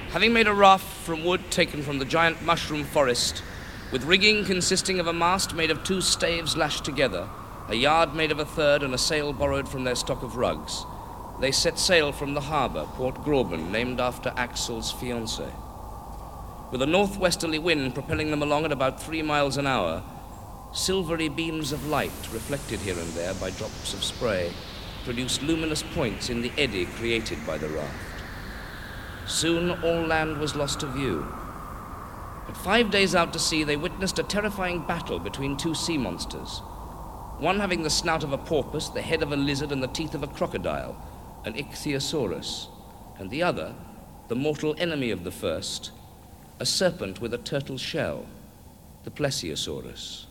Having made a raft from wood taken from the giant mushroom forest, with rigging consisting of a mast made of 2 staves lashed together, a yard made of a third, and a sail borrowed from their stock of rugs, they set sail from the harbour, Port Gräuben, named after Axel's fiancée. With a northwesterly wind propelling them along at about 3 miles an hour, silvery beams of light, reflected here and there by drops of spray, produced luminous points in the eddy created by the raft. Soon all land was lost to view. But 5 days out to sea, they witnessed a terrifying battle between 2 sea monsters, one having the snout of a porpoise, the head of a lizard, and the teeth of a crocodile, an ichthyosaurus, and the other, the mortal enemy of the first, a serpent with a turtle shell, the plesiosaurus.